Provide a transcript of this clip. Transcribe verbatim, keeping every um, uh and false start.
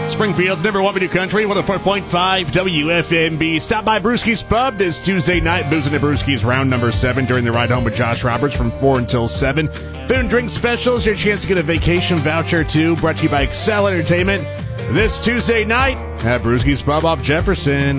Springfield's number one video country, one oh four point five W F M B. Stop by Brewski's Pub this Tuesday night. Boozing at Brewski's round number seven during the ride home with Josh Roberts from four until seven. Food and drink specials, your chance to get a vacation voucher too. Brought to you by Excel Entertainment this Tuesday night at Brewski's Pub off Jefferson.